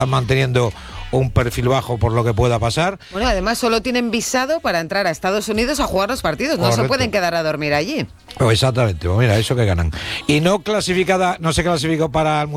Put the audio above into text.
manteniendo un perfil bajo por lo que pueda pasar. Bueno, además solo tienen visado para entrar a Estados Unidos a jugar los partidos. No Correcto. se pueden quedar a dormir allí. Exactamente, pues mira, eso que ganan. Y no se clasificó para el